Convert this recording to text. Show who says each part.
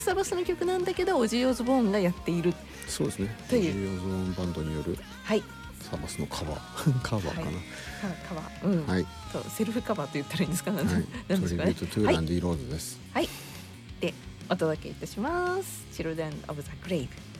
Speaker 1: サバスの曲なんだけどオジー・オズボーンがやっている。
Speaker 2: そうですね。
Speaker 1: という
Speaker 2: オジー・オズボーンバンドによる
Speaker 1: はい
Speaker 2: サバスのカバーカバーかな、
Speaker 1: はいカバー、うん、
Speaker 2: はい
Speaker 1: そうセルフカバーと言ったらいいんですかね、
Speaker 2: はい、
Speaker 1: なんですかね。
Speaker 2: トリビュートトゥーランディ・ローズです。
Speaker 1: はい、でお届けいたします。 Children of the Grave。